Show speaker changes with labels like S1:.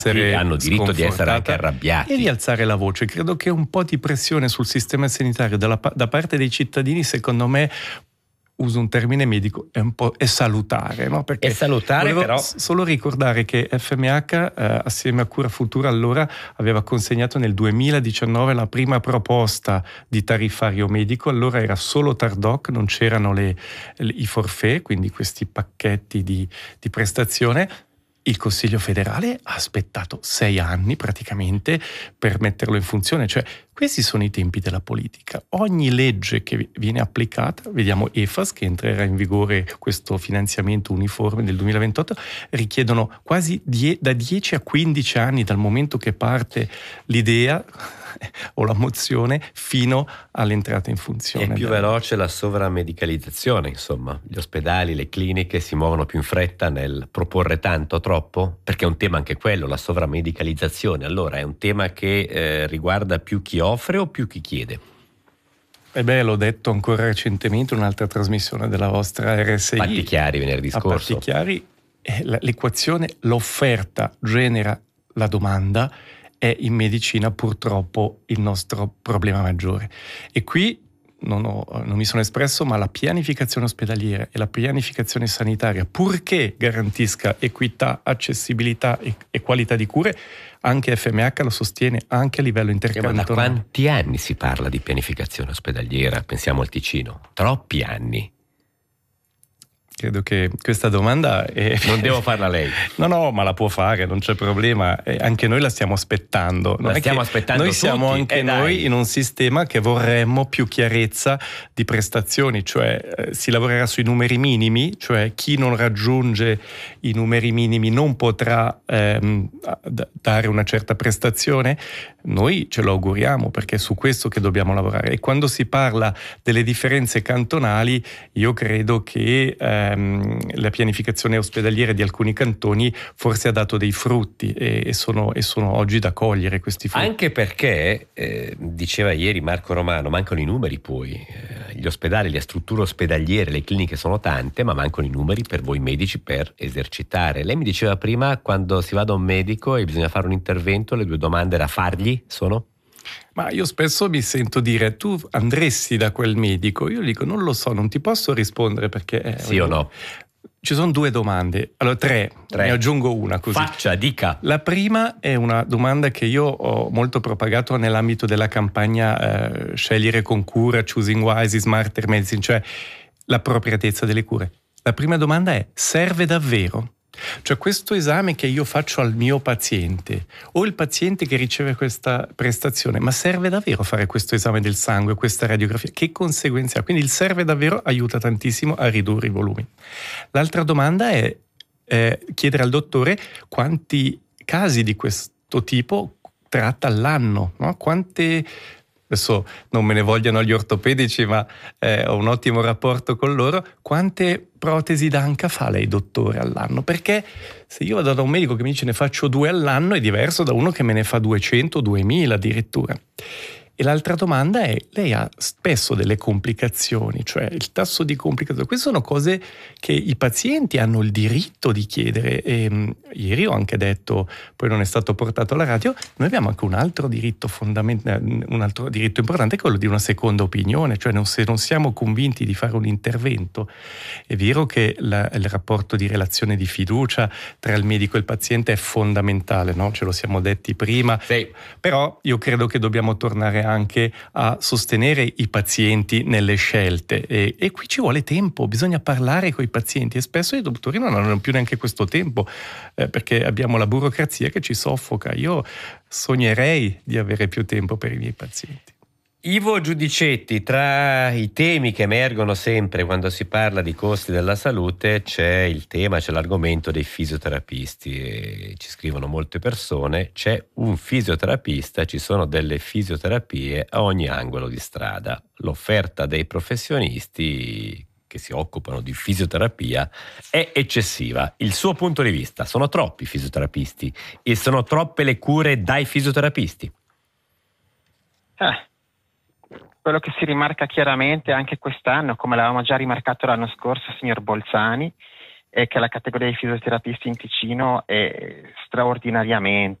S1: hanno diritto di essere anche arrabbiati
S2: e di alzare la voce. Credo che un po' di pressione sul sistema sanitario da parte dei cittadini, secondo me, uso un termine medico, è salutare, no? Perché
S1: è salutare, però
S2: solo ricordare che FMH assieme a Cura Futura allora aveva consegnato nel 2019 la prima proposta di tariffario medico. Allora era solo Tardoc, non c'erano i forfait, quindi questi pacchetti di prestazione. Il Consiglio federale ha aspettato 6 anni praticamente per metterlo in funzione, cioè questi sono i tempi della politica. Ogni legge che viene applicata, vediamo EFAS che entrerà in vigore questo finanziamento uniforme nel 2028, richiedono quasi da 10 a 15 anni dal momento che parte l'idea o la mozione fino all'entrata in funzione.
S1: È più veloce la sovramedicalizzazione, insomma. Gli ospedali, le cliniche si muovono più in fretta nel proporre tanto, troppo, perché è un tema anche quello, la sovramedicalizzazione. Allora è un tema che riguarda più chi offre o più chi chiede?
S2: L'ho detto ancora recentemente in un'altra trasmissione della vostra RSI.
S1: Patti chiari venerdì scorso.
S2: Patti chiari, l'equazione, l'offerta genera la domanda, è in medicina purtroppo il nostro problema maggiore. E qui non mi sono espresso, ma la pianificazione ospedaliera e la pianificazione sanitaria, purché garantisca equità, accessibilità e qualità di cure, anche FMH lo sostiene anche a livello intercantonale.
S1: Ma da quanti anni si parla di pianificazione ospedaliera? Pensiamo al Ticino. Troppi anni.
S2: Credo che questa domanda
S1: non devo farla lei.
S2: No, ma la può fare, non c'è problema. Anche noi la stiamo aspettando. Noi siamo anche noi in un sistema che vorremmo più chiarezza di prestazioni, cioè si lavorerà sui numeri minimi, cioè chi non raggiunge i numeri minimi non potrà dare una certa prestazione. Noi ce lo auguriamo, perché è su questo che dobbiamo lavorare. E quando si parla delle differenze cantonali, io credo che la pianificazione ospedaliera di alcuni cantoni forse ha dato dei frutti e sono oggi da cogliere questi frutti.
S1: Anche perché, diceva ieri Marco Romano, mancano i numeri poi. Gli ospedali, le strutture ospedaliere, le cliniche sono tante, ma mancano i numeri per voi medici per esercitare. Lei mi diceva prima, quando si va da un medico e bisogna fare un intervento, le 2 domande da fargli sono?
S2: Ma io spesso mi sento dire: tu andresti da quel medico? Io dico: non lo so, non ti posso rispondere perché
S1: sì o no?
S2: Ci sono 2 domande, allora 3, ne aggiungo una così.
S1: Faccia, dica.
S2: La prima è una domanda che io ho molto propagato nell'ambito della campagna Scegliere con cura, Choosing Wise, Smarter Medicine, cioè l'appropriatezza delle cure. La prima domanda è: serve davvero? Cioè questo esame che io faccio al mio paziente o il paziente che riceve questa prestazione, ma serve davvero fare questo esame del sangue, questa radiografia? Che conseguenze ha? Quindi il serve davvero aiuta tantissimo a ridurre i volumi. L'altra domanda è chiedere al dottore quanti casi di questo tipo tratta all'anno, no? Adesso non me ne vogliano gli ortopedici, ma ho un ottimo rapporto con loro. Quante protesi d'anca fa lei, dottore, all'anno? Perché se io vado da un medico che mi dice ne faccio 2 all'anno è diverso da uno che me ne fa 200, 2000 addirittura. E l'altra domanda è: lei ha spesso delle complicazioni, cioè il tasso di complicazioni. Queste sono cose che i pazienti hanno il diritto di chiedere. E ieri ho anche detto, poi non è stato portato alla radio, noi abbiamo anche un altro diritto fondamentale, un altro diritto importante, è quello di una seconda opinione. Cioè se non siamo convinti di fare un intervento, è vero che il rapporto di relazione di fiducia tra il medico e il paziente è fondamentale, no? Ce lo siamo detti prima.
S1: Sì.
S2: Però io credo che dobbiamo tornare anche a sostenere i pazienti nelle scelte e qui ci vuole tempo, bisogna parlare con i pazienti e spesso i dottori non hanno più neanche questo tempo perché abbiamo la burocrazia che ci soffoca. Io sognerei di avere più tempo per i miei pazienti.
S1: Ivo Giudicetti, tra i temi che emergono sempre quando si parla di costi della salute c'è l'argomento dei fisioterapisti. E ci scrivono molte persone: c'è un fisioterapista, ci sono delle fisioterapie a ogni angolo di strada. L'offerta dei professionisti che si occupano di fisioterapia è eccessiva. Il suo punto di vista: sono troppi i fisioterapisti e sono troppe le cure dai fisioterapisti?
S3: Quello che si rimarca chiaramente anche quest'anno, come l'avevamo già rimarcato l'anno scorso, signor Bolzani, è che la categoria dei fisioterapisti in Ticino è straordinariamente